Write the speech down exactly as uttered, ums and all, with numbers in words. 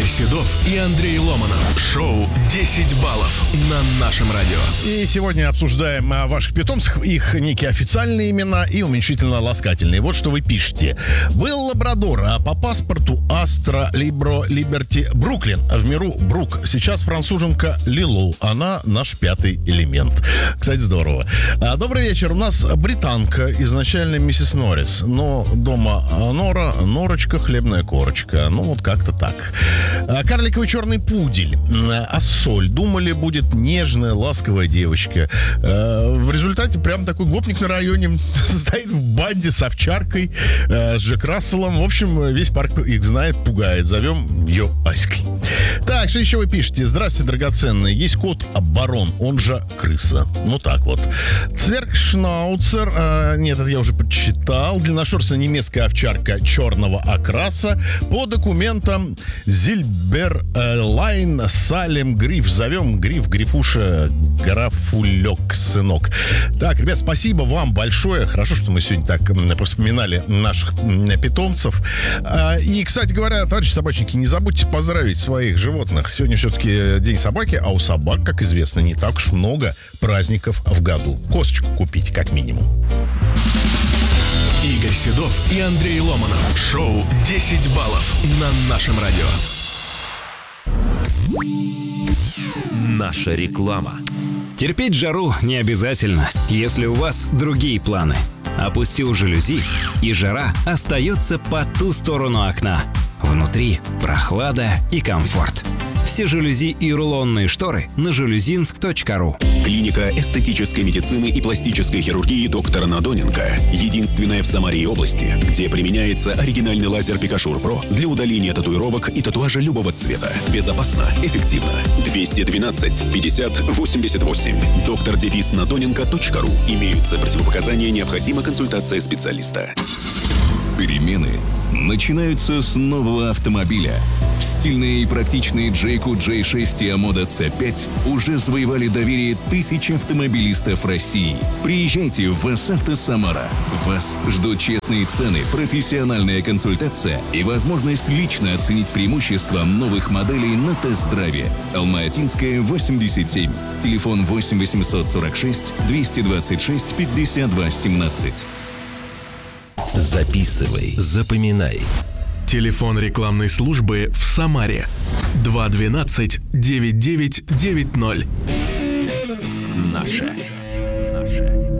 Игорь Седов и Андрей Ломанов. Шоу «десять баллов» на нашем радио. И сегодня обсуждаем о ваших питомцах, их некие официальные имена и уменьшительно-ласкательные. Вот что вы пишете. Был лабрадор, а по паспорту Астра Либро Либерти Бруклин. В миру Брук. Сейчас француженка Лилу. Она наш пятый элемент. Кстати, здорово. А, добрый вечер. У нас британка, изначально миссис Норрис. Но дома Нора, Норочка, хлебная корочка. Ну, вот как-то так. А, карликовый черный пудель. А соль. Думали, будет нежная, ласковая девочка. А, в результате прям такой гопник на районе стоит в банде с овчаркой, а, с Джек Расселом. В общем, весь парк их знает, пугает. Зовем ее Аськой. Так, что еще вы пишете? Здравствуйте, драгоценные. Есть кот Барон, он же крыса. Ну так вот. Цвергшнауцер. А, нет, это я уже почитал. Длинношерстная немецкая овчарка черного окраса. По документам Зильберлайн Салем Гриф. Зовем Гриф, Грифуша, Графулек, сынок. Так, ребят, спасибо вам большое. Хорошо, что мы сегодня так повспоминали наших питомцев. А, и, кстати говоря, товарищи собачники, не забудьте поздравить своих животных. Сегодня все-таки день собаки, а у собак, как известно, не так уж много праздников в году. Косточку купить, как минимум. Игорь Седов и Андрей Ломанов. Шоу «десять баллов» на нашем радио. Наша реклама. Терпеть жару не обязательно, если у вас другие планы. Опустил жалюзи, и жара остается по ту сторону окна. Внутри прохлада и комфорт. Все жалюзи и рулонные шторы на жалюзинск точка ру. Клиника эстетической медицины и пластической хирургии доктора Надоненко. Единственная в Самаре и области, где применяется оригинальный лазер Пикашур Про для удаления татуировок и татуажа любого цвета. Безопасно, эффективно. двести двенадцать пятьдесят восемьдесят восемь. доктор дефис надоненко точка ру. Имеются противопоказания, необходима консультация специалиста. Перемены начинаются с нового автомобиля. Стильные и практичные Джейку джей шесть и Амода си пять уже завоевали доверие тысяч автомобилистов России. Приезжайте в ВАЗ-Авто Самара. Вас ждут честные цены, профессиональная консультация и возможность лично оценить преимущества новых моделей на тест-драйве. Алма-Атинская, восемьдесят семь. Телефон восемь восемьсот сорок шесть двести двадцать шесть пятьдесят два семнадцать. Записывай, запоминай. Телефон рекламной службы в Самаре. два двенадцать девять девять девять ноль. Наше. Наше.